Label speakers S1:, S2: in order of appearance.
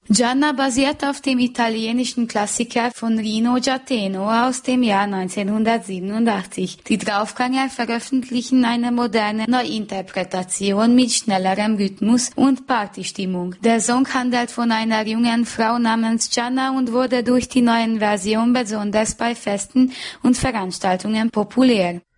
S1: Gianna basiert auf dem italienischen Klassiker von Rino Giatteno aus dem Jahr 1987. Die Draufgänger veröffentlichen eine moderne Neuinterpretation mit schnellerem Rhythmus und Partystimmung. Der Song handelt von einer jungen Frau namens Gianna und wurde durch die neuen Versionen besonders bei Festen und Veranstaltungen populär.